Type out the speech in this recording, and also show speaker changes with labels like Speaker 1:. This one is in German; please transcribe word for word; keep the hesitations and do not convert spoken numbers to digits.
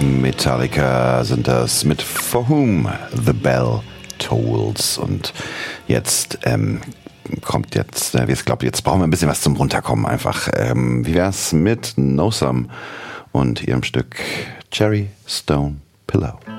Speaker 1: Metallica sind das mit For Whom the Bell Tolls. Und jetzt ähm, kommt jetzt, äh, ich glaube, jetzt brauchen wir ein bisschen was zum Runterkommen einfach. Ähm, wie wär's mit No Some und ihrem Stück Cherry Stone Pillow?